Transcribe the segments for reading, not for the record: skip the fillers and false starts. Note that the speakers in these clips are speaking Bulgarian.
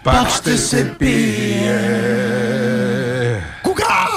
пак ще се пие. Кога?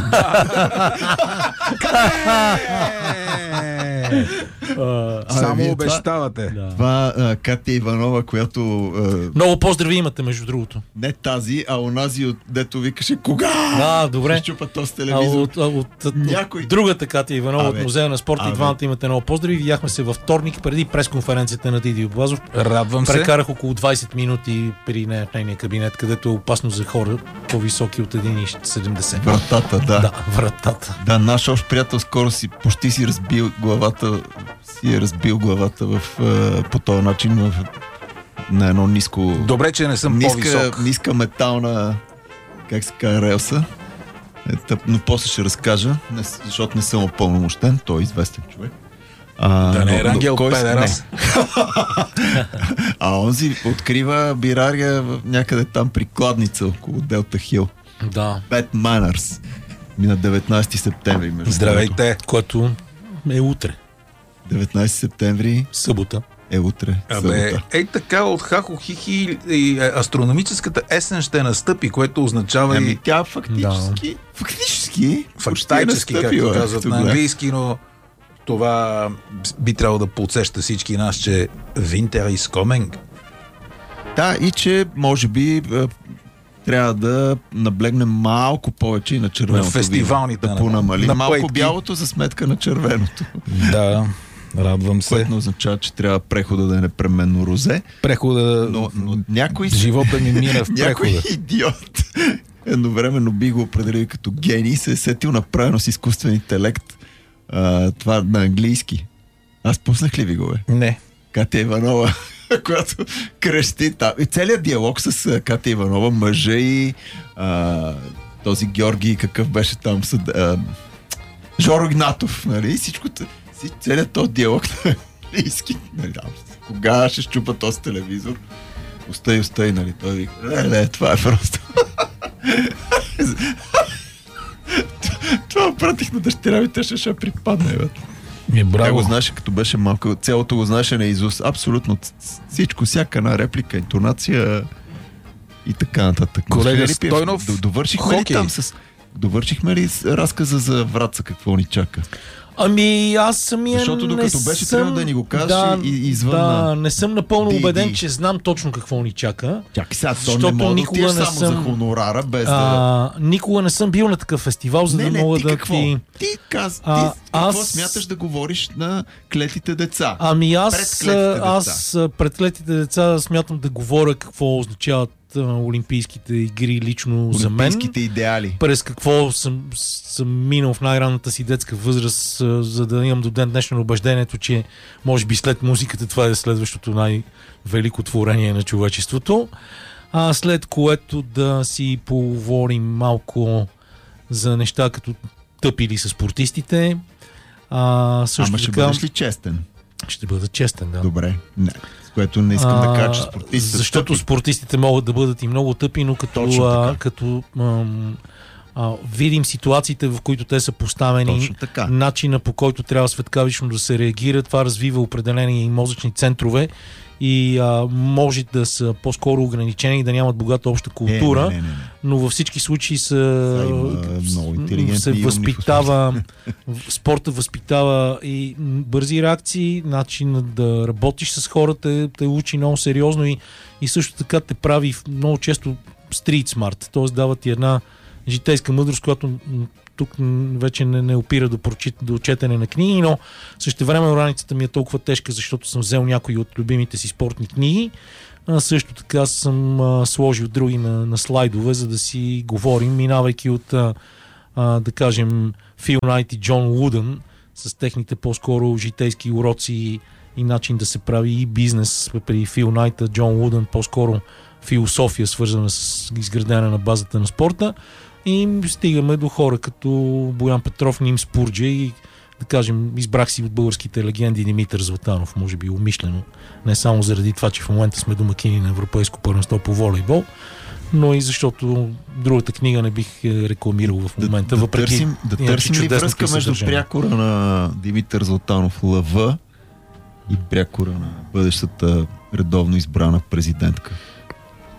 Само обещавате. Това Катя Иванова, която... Много поздрави имате, между другото. Не тази, а онази, дето викаше кога? Добре. Ще чупа този телевизор. От другата Катя Иванова от Музея на спорта и двамата имате много поздрави. Видяхме се във вторник преди пресконференцията на Дидио Блазов. Радвам се. Прекарах около 20 минути при нейния кабинет, където е опасно за хора по-високи от 1,70. Вратата, да. Да, вратата. Да, наш общ приятел скоро почти си разбил главата по този начин на едно ниско... Добре, че не съм по-висок. Ниска метална, как се казва, релса. Но после ще разкажа, защото не съм опълномощен, той е известен човек. Да не е Рангел Педерас. Онзи открива бирария някъде там при Кладница, около Делта Хил. Да. Bad Manners. На 19 септември. Здравейте. Което е утре. 19 септември. Събота. Е утре. Събота. Така от Хахо Хихи и астрономическата есен ще настъпи, което означава тя фактически фактически, както казват на английски, но това би трябвало да подсеща всички нас, че Winter is coming. Да, и че може би трябва да наблегнем малко повече и на червеното. На фестивалните да понамалим малко бялото за сметка на червеното. Да, радвам се. Което означава, че трябва прехода да е непременно розе. Прехода, но някой... Живота ми мина в прехода. Някой идиот едновременно би го определил като гений, се е сетил направено с изкуствен интелект това на английски. Аз пуснах ли ви го, бе? Не. Катя Иванова, която крещи там. И целият диалог с Катя Иванова, мъжа и този Георги, какъв беше там Жоро Игнатов, нали? Целият този диалог на английски. Нали? Кога ще щупа този телевизор? Остай, нали? Той вика, това е просто. Това пратих на дъщеря ми, те ще припадне, бе. Тя го знаеше, като беше малко, цялото го знаеше наизуст. Абсолютно всичко, всяка една реплика, интонация и така нататък. Колега Стойнов, довършихме ли там довършихме ли разказа за Враца, какво ни чака? Аз самия защото докато беше трябва да ни го кажеш извън не съм напълно убеден, че знам точно какво ни чака. Чакай сега, то не мога да само за хонорара, без никога не съм бил на такъв фестивал, за да мога да ти... Ти какво смяташ да говориш на клетите деца? Аз пред клетите деца смятам да говоря какво означават Олимпийските игри лично за мен. Олимпийските идеали. През какво съм минал в най-ранната си детска възраст, за да имам до ден днешно убеждението, че може би след музиката това е следващото най-велико творение на човечеството. След което да си поговорим малко за неща като тъпили с спортистите. Също ще бъдеш ли честен? Ще бъда честен, да. Добре. Не. Което не искам да кажа, че спортистите... Защото спортистите могат да бъдат и много тъпи, но като видим ситуациите, в които те са поставени, начина по който трябва светкавично да се реагира, това развива определени мозъчни центрове и може да са по-скоро ограничени и да нямат богата обща култура, но във всички случаи се възпитава, спорта възпитава и бързи реакции, начин да работиш с хората, те учи много сериозно и също така те прави много често street smart, т.е. дава ти една житейска мъдрост, която тук вече не опира до четене на книги, но същевременно раницата ми е толкова тежка, защото съм взел някои от любимите си спортни книги. Също така съм сложил други на слайдове, за да си говорим, минавайки от да кажем Фил Найт и Джон Лудън с техните по-скоро житейски уроци и начин да се прави и бизнес при Фил Найт, Джон Лудън по-скоро философия, свързана с изградена на базата на спорта. И стигаме до хора като Боян Петров, Ним Спурджа и да кажем, избрах си от българските легенди Димитър Златанов, може би умишлено. Не само заради това, че в момента сме домакини на Европейско първенство по волейбол, но и защото другата книга не бих рекламирал в момента. Да търсим ли връзка между прякора на Димитър Златанов ЛВ и прякора на бъдещата редовно избрана президентка?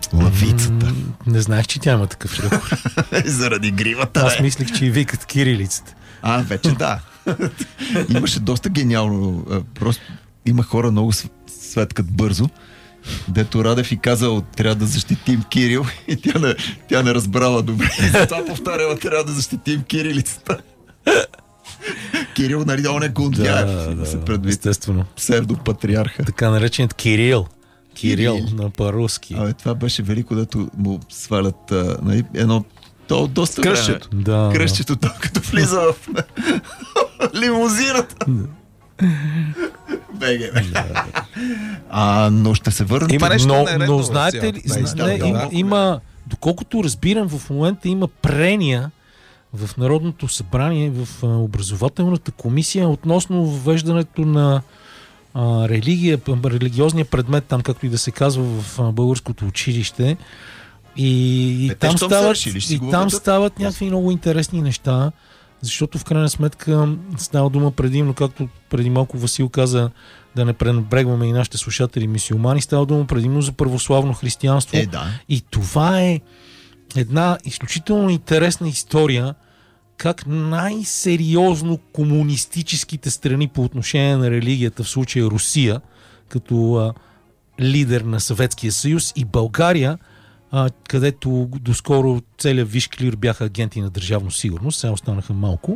Лавицата. Не знаех, че тя има такъв рекорд. Заради гривата. Аз мислих, че и викат кирилицата. Вече да. Имаше доста гениално. Просто има хора много светкат бързо. Дето Радев и казал, трябва да защитим Кирил, и тя не разбрала добре. И затова повтаряла, трябва да защитим кирилицата. Кирил, нали, он е Гундяев, да се предвид. Естествено. Псевдопатриарха. Така нареченият Кирил на по-руски. Това беше велико, дето му свалят едно доста кръщето. Кръщето, като влиза в лимузината. Беге. Но ще се върнат. Има нещо но знаете ли, има, доколкото разбирам, в момента има прения в Народното събрание, в образователната комисия относно въвеждането на религиозния предмет, там както и да се казва в българското училище. И там стават някакви много интересни неща, защото в крайна сметка става дума предимно, както преди малко Васил каза, да не пренебрегваме и нашите слушатели мюсюлмани, става дума предимно за православно християнство. И това е една изключително интересна история, как най-сериозно комунистическите страни по отношение на религията, в случая Русия, като лидер на Съветския съюз, и България, където доскоро целият виш клир бяха агенти на държавна сигурност, сега останаха малко.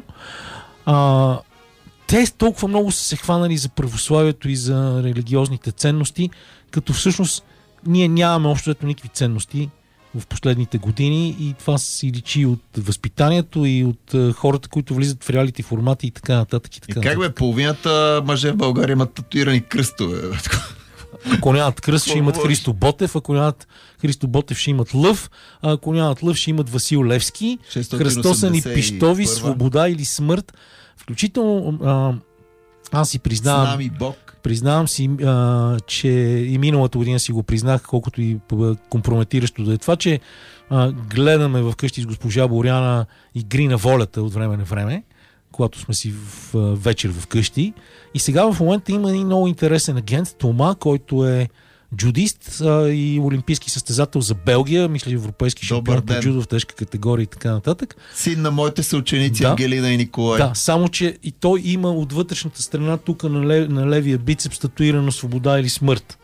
Те толкова много са се хванали за православието и за религиозните ценности, като всъщност ние нямаме общо никакви ценности в последните години, и това си личи от възпитанието и от хората, които влизат в реалити формати и така нататък. И как бе, половината мъже в България имат татуирани кръстове? Ако нямат кръст, ще имат Христо Ботев, ако нямат Христо Ботев, ще имат лъв, а ако нямат лъв, ще имат Васил Левски, кръстосани пищови, свобода или смърт. Включително аз си признавам си, че и миналата година си го признах, колкото и компрометиращо да е това, че гледаме вкъщи с госпожа Боряна Игри на волята от време на време, когато сме си вечер вкъщи. И сега в момента има един много интересен агент, Тома, който е джудист и олимпийски състезател за Белгия, мисля, европейски шампион по джудо в тежка категория и така нататък. Син на моите съученици Ангелина и Николай. Да, само че и той има от вътрешната страна тук на левия бицепс татуирано свобода или смърт.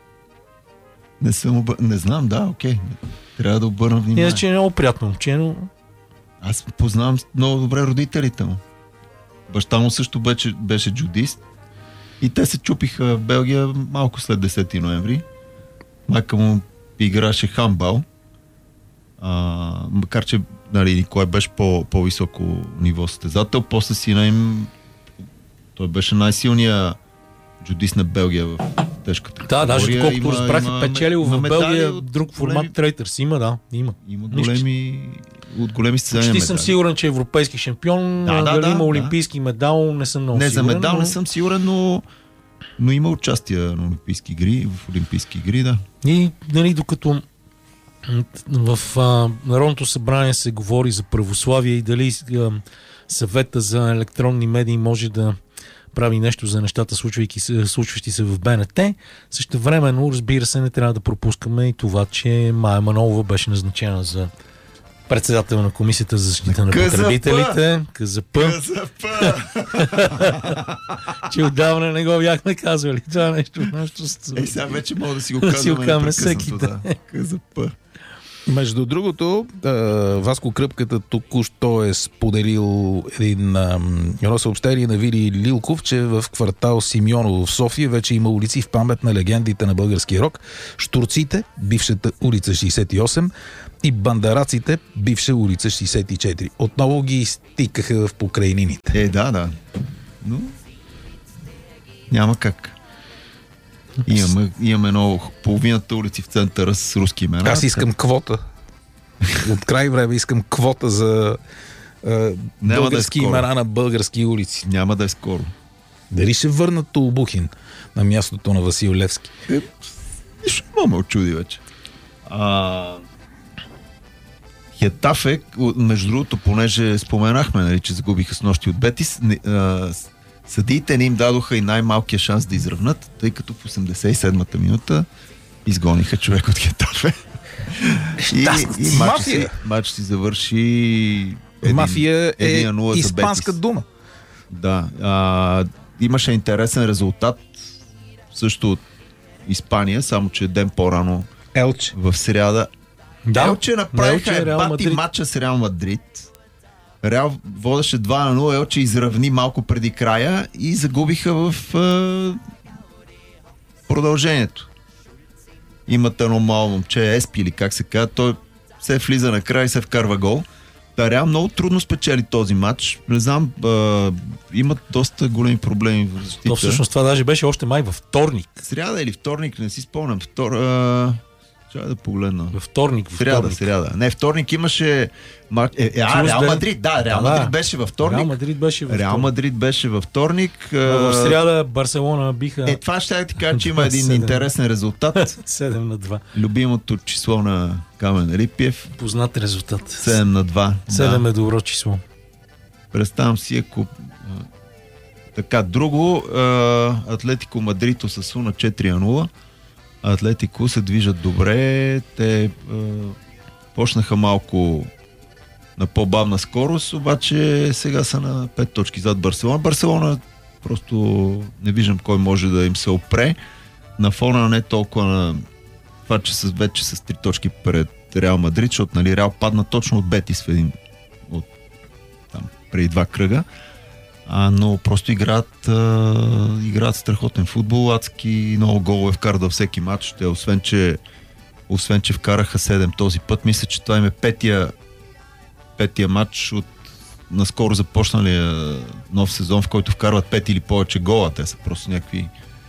Не знам, окей. Трябва да обърна внимание. Иначе е много приятно момче, но... Аз познавам много добре родителите му. Баща му също беше джудист. И те се чупиха в Белгия малко след 10 ноември. Майка му играше хандбал. Макар че Николай беше по-високо ниво състезател. После сина им той беше най-силният джудист на Белгия в тежката категория. Да, даже колкото разбрах, печелил в Белгия друг формат трейтърс. Има. Има големи състезания. Почти съм сигурен, че е европейски шампион. Дали има олимпийски медал, не съм много сигурен. За медал не съм сигурен, но има участие на олимпийски игри, в олимпийски игри, да. И докато в Народното събрание се говори за православие и дали съвета за електронни медии може да прави нещо за нещата, случващи се в БНТ. Същевременно, разбира се, не трябва да пропускаме и това, че Мая Манолова беше назначена за председател на Комисията за защита на потребителите. КЗП. Че отдавна не го бяхме казвали. Това нещо. Сега вече мога да си го казваме всеки ден. КЗП. Между другото, Васко Кръпката току-що е споделил едно съобщение на Вили Лилков, че в квартал Симеоново в София вече има улици в памет на легендите на българския рок. Штурците, бившата улица 68, и бандараците, бивша улица 64. Отново ги стикаха в покрайнините. Да. Но няма как. Имаме много половината улици в центъра с руски имена. Аз искам квота. От край време искам квота за български имена на български улици. Няма да е скоро. Дали ще върнат Толбухин на мястото на Васил Левски? Нищо ме очуди вече. Хетафе, между другото, понеже споменахме, че загубиха с нощи от Бетис, съдиите не им дадоха и най-малкия шанс да изравнат, тъй като в 87-та минута изгониха човек от Хетафе. И матч си завърши Мафия е 1-0 за испанска Бетис. дума. Да. Имаше интересен резултат също от Испания, само че ден по-рано Елче. в сряда. Да, Елче направиха Реал бати Мадрид. матча с Реал Мадрид. Реал водеше 2-0, Елче изравни малко преди края и загубиха в продължението. Имат едно мало момче, Еспи или как се казва, той се влиза на край и се вкарва гол. Та Реал много трудно спечели този матч. Не знам, имат доста големи проблеми в защита. То всъщност това даже беше още май във вторник. Сряда или вторник, не си спомням. Чакай да погледна. Във вторник. Сряда. Не, вторник имаше матч. Реал Мадрид, да, Реал Мадрид беше във вторник. Реал Мадрид беше във Реал вторник. Мадрид беше във вторник. В сряда Барселона биха Това ще я ти кажа, че има един 7. интересен резултат. 7-2. Любимото число на Камен Рипиев. Познат резултат. 7-2. 7 е добро число. Представям си, ако така, друго, Атлетико Мадрид Осасуна 4-0. Атлетико се движат добре. Те почнаха малко на по-бавна скорост, обаче сега са на 5 точки зад Барселона. Барселона просто не виждам кой може да им се опре. На фона не толкова на това, че вече с 3 точки пред Реал Мадрид, защото нали, Реал падна точно от Бетис в един от там преди 2 кръга. Но просто играят страхотен футбол, адски много голове вкарат във всеки матч. Те, освен че вкараха 7 този път, мисля, че това им е петия матч от наскоро започналия нов сезон, в който вкарват 5 или повече гола. Те са просто някакви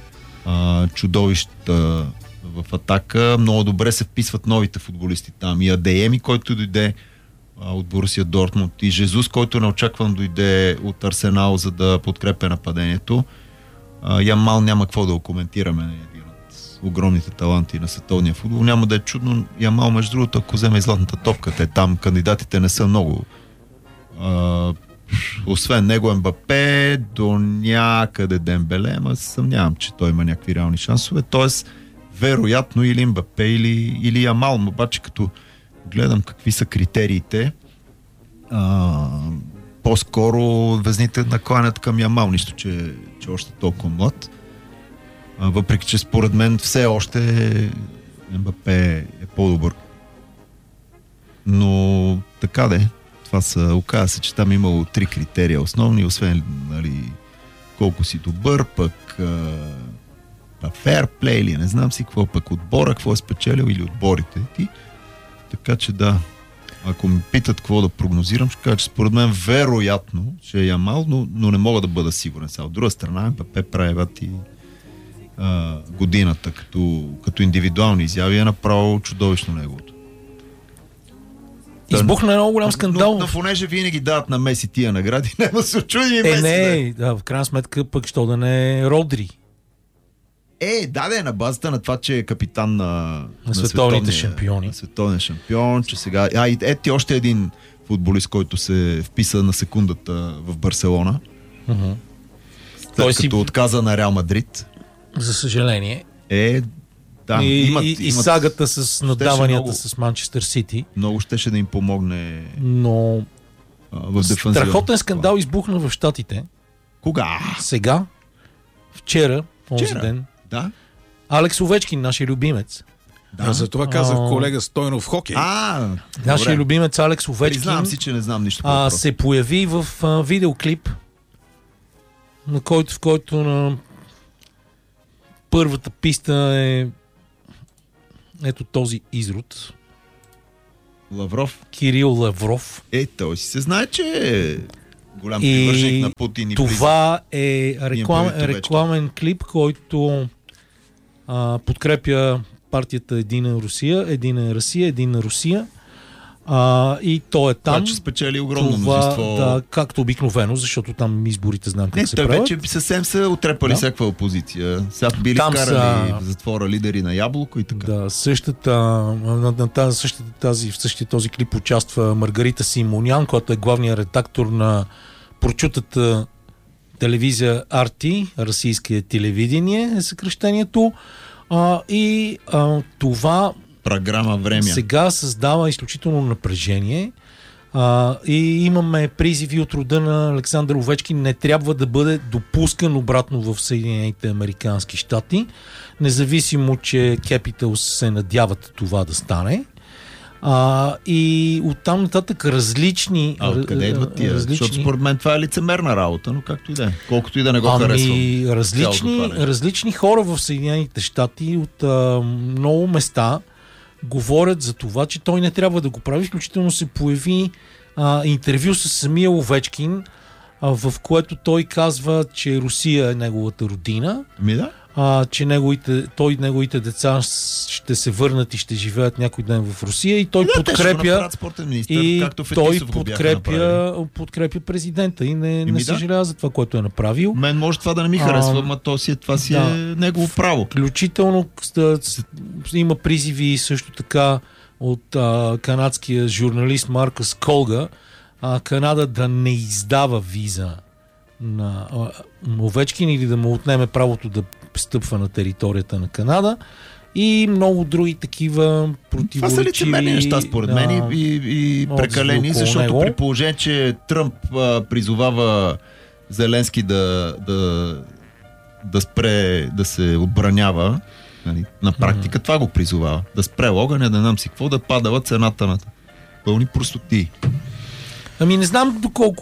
чудовища в атака. Много добре се вписват новите футболисти там. И Адееми, който дойде от Борусия Дортмунд, и Жезус, който неочаквано дойде от Арсенал, за да подкрепя нападението. Ямал няма какво да го коментираме. Един от огромните таланти на световния футбол. Няма да е чудно Ямал, между другото, ако вземе и златната топка. Там кандидатите не са много. Освен него Мбапе, до някъде Дембеле, ама съмнявам, че той има някакви реални шансове. Тоест, вероятно или Мбапе, или Ямал. Обаче като гледам какви са критериите, по-скоро везните накланят към Ямал, нищо, че още толкова млад. Въпреки, че според мен все още Мбапе е по-добър. Но така де. Това оказа се, че там имало 3 критерия основни, освен нали, колко си добър, пък фейрплей или не знам си какво, пък отбора, какво е спечелил или отборите ти. Така че да, ако ме питат какво да прогнозирам, ще кажа, че според мен вероятно ще е Ямал, но не мога да бъда сигурен. Сега от друга страна, Мбапе прави годината като индивидуални изяви е направо чудовищно неговото. Избухна много голям скандал. Но понеже винаги дават на Меси тия награди, няма да се очуди Меси. В крайна сметка пък що да не е Родри. Да, на базата на това, че е капитан на световните шампиони. На световния шампион, че сега... Ети още един футболист, който се вписа на секундата в Барселона. Като отказа на Реал Мадрид. За съжаление. Да, и сагата с наддаванията с Манчестър Сити. Много щеше да им помогне. Но в дефанзива. Страхотен скандал избухна в Щатите. Кога? Сега. Вчера. Онзи ден. Да. Алекс Овечкин, нашия любимец. Да, за това казах колега Стойнов в хокей. Нашия любимец Алекс Овечкин. Признавам си, че не знам нищо по се появи в видеоклип, в който на първата писта е ето този изрод. Лавров. Кирил Лавров. Той си се знае, че е голям привърженик на Путин. И това е рекламен клип, който подкрепя партията Едина Русия. И то е там. Това, че спечели огромно множество. Да, както обикновено, защото там изборите знаем как се правят. Вече съвсем са отрепали всякаква опозиция. Сега били вкарали в затвора лидери на Ябълко и така. Да, в същия този клип участва Маргарита Симонян, която е главният редактор на прочутата телевизия RT, Российское телевидение е съкръщението. Това програма време. Сега създава изключително напрежение и имаме призиви от рода на Александър Овечкин: не трябва да бъде допускан обратно в Съединените американски щати, независимо, че Capitals се надяват това да стане. И оттам нататък различни... Откъде идват тия? Защото според мен това е лицемерна работа, но както и да е. Колкото и да не го харесвам. Различни хора в Съединените щати от много места говорят за това, че той не трябва да го прави. Включително се появи интервю с самия Овечкин, в което той казва, че Русия е неговата родина. Да. Че неговите деца ще се върнат и ще живеят някой ден в Русия, и той подкрепя подкрепя президента и не съжалява за това, което е направил. Мен може това да не ми харесва, но това си е негово право. Включително има призиви също така от канадския журналист Маркъс Колга Канада да не издава виза на Овечкин или да му отнеме правото да стъпва на територията на Канада, и много други такива противоречиви... Това са лицемерни неща според мен и прекалени, защото при положение, че Тръмп призовава Зеленски да спре да се отбранява, нали, на практика това го призовава. Да спре огъня, да нам си какво, да падала цената на пълни простоти. Не знам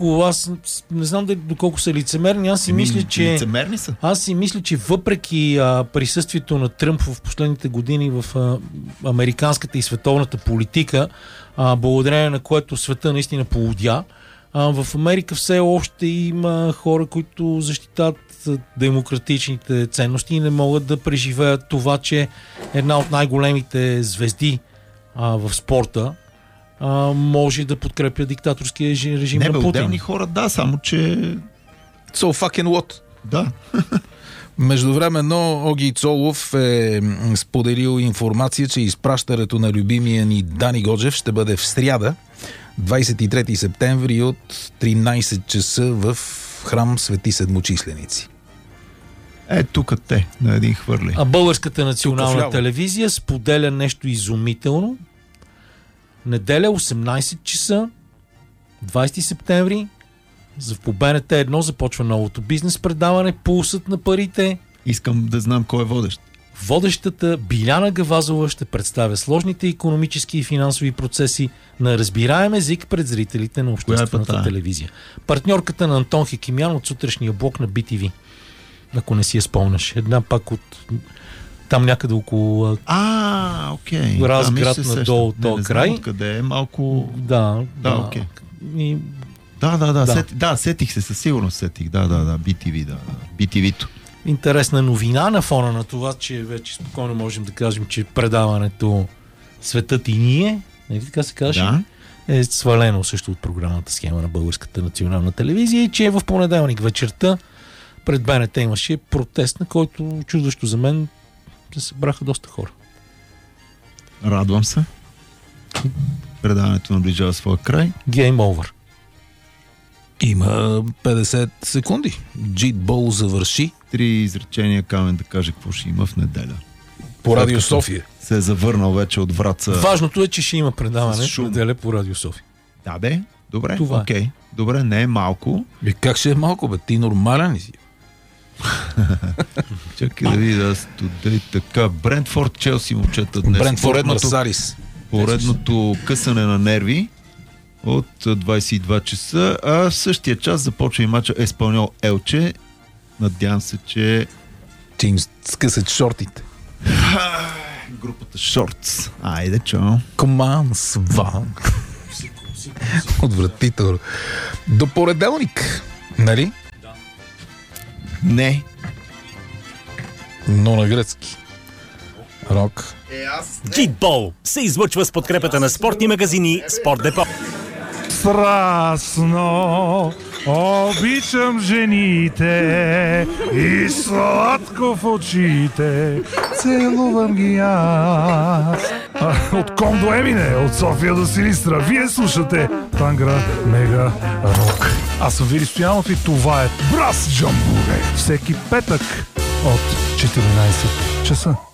доколко са лицемерни. Лицемерни са. Аз си мисля, че въпреки присъствието на Тръмп в последните години в американската и световната политика, благодарение на което света наистина полудя, в Америка все още има хора, които защитават демократичните ценности и не могат да преживеят това, че една от най-големите звезди в спорта може да подкрепя диктаторския режим на Путин. Отделни хора, да, само че... So fucking what? Да. Междувременно Оги Цолов е споделил информация, че изпращането на любимия ни Дани Годжев ще бъде в сряда, 23 септември от 13 часа в храм Свети Седмочисленици. Тук те, на един хвърли. А Българската национална телевизия споделя нещо изумително. Неделя, 18 часа, 20 септември, по БНТ 1 започва новото бизнес предаване "Пулсът на парите". Искам да знам кой е водещ. Водещата Биляна Гавазова ще представя сложните икономически и финансови процеси на разбираем език пред зрителите на обществената телевизия. Партньорката на Антон Хекимян от сутрешния блок на BTV. Ако не си я спомняш. Една пак от... там някъде около окей. Разград надолу този край. Откъде е малко... Да. Окей. Да, сетих се, със сигурност сетих. Да, BTV, да. BTV-то. Интересна новина на фона на това, че вече спокойно можем да кажем, че предаването "Светът и ние", нали така се каже, е свалено също от програмната схема на Българската национална телевизия, и че в понеделник вечерта пред БНТ имаше протест, на който, чудващо за мен, се събраха доста хора. Радвам се. Предаването наближава своя край. Game over. Има 50 секунди. Джитбол завърши. 3 изречения Камен да каже какво ще има в неделя. По Радио София. Се е завърнал вече от Враца. Важното е, че ще има предаване в неделя по Радио София. Да, бе. Добре. Окей. Добре, не е малко. Как ще е малко, бе? Ти нормален ли си? Чакай да видя студей така. Брентфорд, Челси, момчета днес. Брентфорд, Марсалис. Поредното късане на нерви от 22 часа, а в същия час започва и мача Еспаньол Елче. Надявам се, че че им скъсат шортите. Групата Шортс. Айде, чао. Коман сва. Отвратително. До понеделник, нали? Да. Не. Но на гръцки. Рок. Джитбол се излъчва с подкрепата на спортни магазини Спорт Депо. Страстно обичам жените и сладко в очите целувам ги аз. От Ком до Емине, от София до Силистра, вие слушате Тангра Мега Рок. Аз съм Вили Стоянов и това е Брас Джамбуре. Всеки петък от 14 часа.